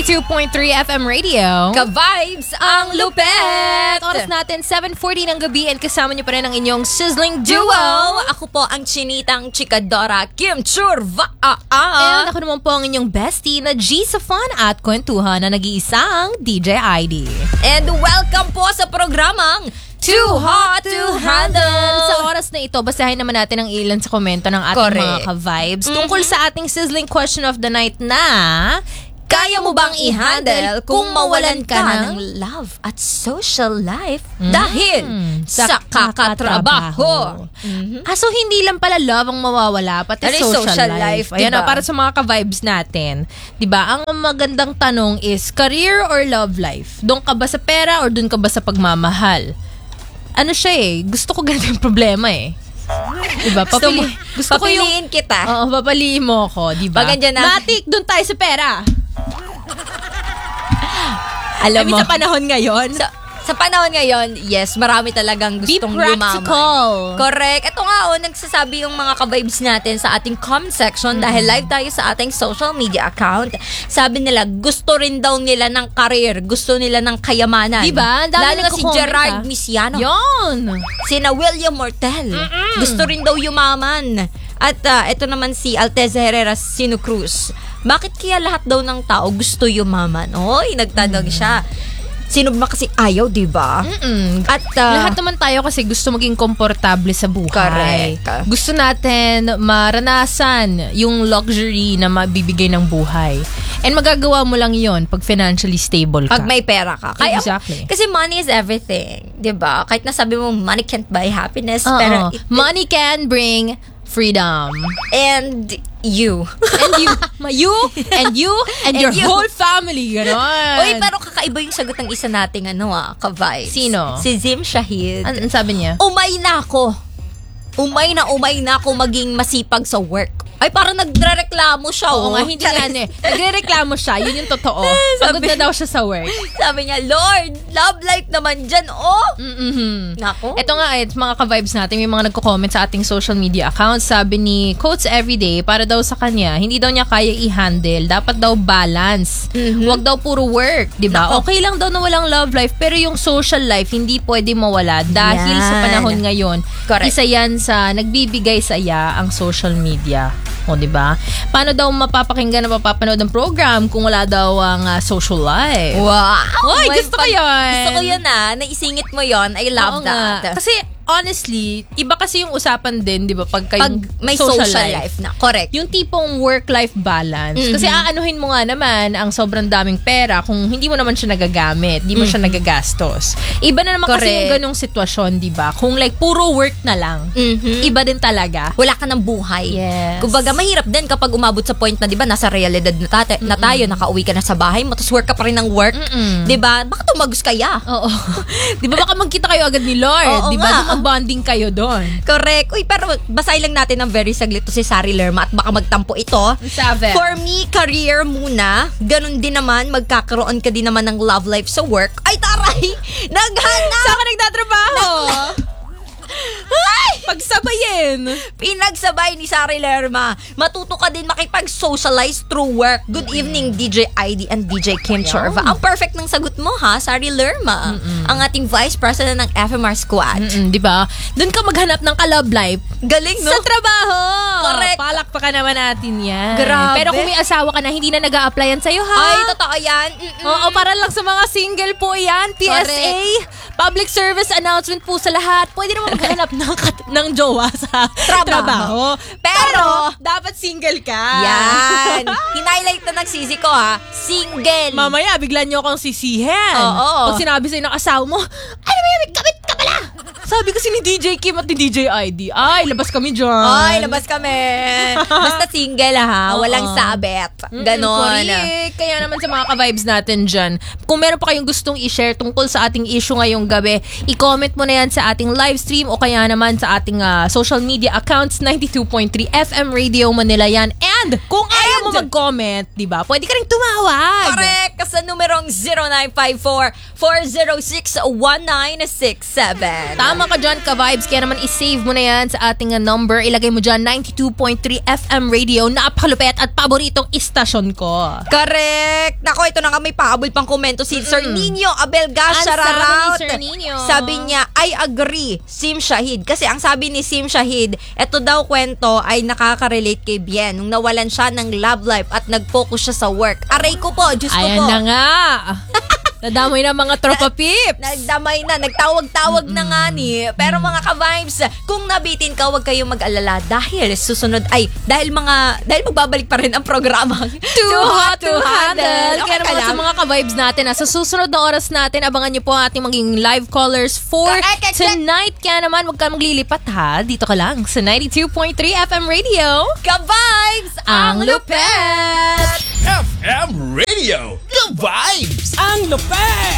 92.3 FM Radio. Ka-vibes ang lupet! Oras natin, 7:40 ng gabi and kasama niyo pa rin ang inyong sizzling duo. Ako po ang chinitang chikadora Kim Churva. And ako naman po ang inyong bestie na G sa fun at kwentuhan na nag-iisang DJ ID. And welcome po sa programang Too Hot to Handle. Sa oras na ito, basahin naman natin ang ilan sa komento ng ating mga ka-vibes tungkol sa ating sizzling question of the night na kaya mo bang i-handle kung mawalan ka ng love at social life dahil sa kakatrabaho? So hindi lang pala love ang mawawala, pati social life. Ayan diba? Para sa mga ka-vibes natin. Diba? Ang magandang tanong is, career or love life? Doon ka ba sa pera or doon ka ba sa pagmamahal? Ano siya gusto ko ganito yung problema Diba? Papiliin kita. Oo, papaliin mo ako, diba? Matik, doon tayo sa pera. Alam mo, sa panahon ngayon, sa panahon ngayon, yes, marami talagang gustong yumaman. Correct. Ito nga, nagsasabi yung mga ka-vibes natin sa ating comment section dahil live tayo sa ating social media account. Sabi nila, gusto rin daw nila ng career, gusto nila ng kayamanan. Diba? Lalo na si Gerard Misiano. Yon! Sina William Mortel. Gusto rin daw yumaman. At ito naman si Alteza Herrera Sino Cruz. Bakit kaya lahat daw ng tao gusto yumaman? Oy, nagtanong siya. Sino ba kasi ayaw, diba? At lahat naman tayo kasi gusto maging komportable sa buhay. Correct. Gusto natin maranasan yung luxury na mabibigay ng buhay. And magagawa mo lang yon pag financially stable ka. Pag may pera ka. Exactly. Kasi money is everything. Diba? Kahit nasabi mo, money can't buy happiness. Pero money can bring freedom. And you. And you and your whole family. Ganon. Uy, pero kakaiba yung sagot ng isa nating ka-vibes. Sino? Si Zim Shahid. Ano sabi niya? Umay na ako maging masipag sa work. Ay, parang nagre-reklamo siya. Oo nga, hindi nga nagre-reklamo siya. Yun yung totoo. Pagod na daw siya sa work. Sabi niya, Lord, love life naman dyan, Nako. Ito nga, mga ka-vibes natin, may mga nagko-comment sa ating social media accounts. Sabi ni Coach Everyday, para daw sa kanya, hindi daw niya kaya i-handle. Dapat daw balance. Huwag daw puro work, di ba? Okay lang daw na walang love life, pero yung social life, hindi pwede mawala. Dahil sa panahon ngayon, isa yan sa nagbibigay saya ang social media. O, diba? Paano daw mapapakinggan na mapapanood ng program kung wala daw ang social life? Wow! Oy, gusto ko yun! Gusto ko yun naisingit mo yun. I love that. Kasi, honestly, iba kasi yung usapan din, di ba? Pag may social life na. Correct. Yung tipong work-life balance. Kasi aanuhin mo nga naman ang sobrang daming pera kung hindi mo naman siya nagagamit, di mo siya nagagastos. Iba na naman kasi yung ganong sitwasyon, di ba? Kung like, puro work na lang. Iba din talaga. Wala ka ng buhay. Yes. Kumbaga, mahirap din kapag umabot sa point na, di ba, nasa realidad na tayo, nakauwi ka na sa bahay mo, tapos work ka pa rin ng work. Di ba? Baka tumagos kaya. Oo. Di ba baka magkita kayo agad ni Lord? Di ba? Bonding kayo doon. Correct. Uy, pero basahin lang natin ng very saglit to si Sari Lerma at baka magtampo ito. For me, career muna. Ganun din naman, magkakaroon ka din naman ng love life sa work. Ay, taray! Naghanap! Saan ka nagtatrabaho? Pagsabayin. Pinagsabay ni Sari Lerma. Matuto ka din makipag-socialize through work. Good evening, DJ ID and DJ Kim Chorva. Ang perfect ng sagot mo, Sari Lerma. Ang ating Vice President ng FMR Squad. Diba? Doon ka maghanap ng ka-love life. Galing, no? Sa trabaho. Correct. Palakpakan naman natin yan. Grabe. Pero kung may asawa ka na, hindi na nag-a-applyan sa'yo, Ay, totoo yan. Oo, para lang sa mga single po yan. PSA. Correct. Public service announcement po sa lahat. Pwede naman maghanap ng jowa sa trabaho. Pero, dapat single ka. Yan. Hinighlight na ng sisi ko, Single. Mamaya, bigla niyo akong sisihin. Oo. Pag sinabi sa'yo ng asawa mo, ano ba may kabit ka pala? Sabi kasi ni DJ Kim at ni DJ ID, ay, labas kami dyan. Ay, labas kami. Basta single, Walang sabet. Ganon. Kaya naman sa mga ka-vibes natin dyan, kung meron pa kayong gustong i-share tungkol sa ating issue ngayong gabi, i-comment mo na yan sa ating live stream o kaya naman sa ating social media accounts, 92.3 FM Radio Manila yan. And And kung ayaw mo mag-comment, di ba, pwede ka rin tumawag. Correct! Sa numerong 0954-406-1967. Tama ka dyan, ka-vibes. Kaya naman isave mo na yan sa ating number. Ilagay mo dyan 92.3 FM Radio. Napakalupet at paboritong istasyon ko. Correct! Nako, ito na nga may pahabol pang komento si Sir Nino Abelga. Shoutout. Sir Nino. Sabi niya, I agree, Sim Shahid. Kasi ang sabi ni Sim Shahid, ito daw kwento ay nakaka-relate kay Bien nung nawalan siya ng love life at nag-focus siya sa work. Aray ko po, Diyos ko po. Ayan na nga. Nadamay na mga tropa pips. Nagdamay na, nagtawag-tawag na nga ni. Pero mga ka-vibes, kung nabitin ka, huwag kayong mag-alala dahil susunod, dahil magbabalik pa rin ang programa. Too hot to handle. Kaya naman sa mga ka-vibes natin, sa susunod na oras natin, abangan niyo po ang ating maging live callers for tonight. Kaya naman, huwag ka maglilipat ha. Dito ka lang sa 92.3 FM Radio. Ka-vibes, ang lupet! FM Radio, The Vibes, ang lupet!